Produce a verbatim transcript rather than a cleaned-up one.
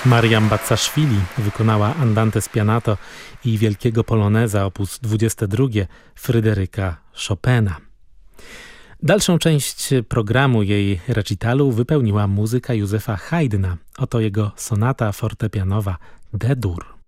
Mariam Bazzaszwili wykonała Andante Spianato i Wielkiego Poloneza op. dwadzieścia dwa Fryderyka Chopina. Dalszą część programu jej recitalu wypełniła muzyka Józefa Haydna. Oto jego sonata fortepianowa D-dur.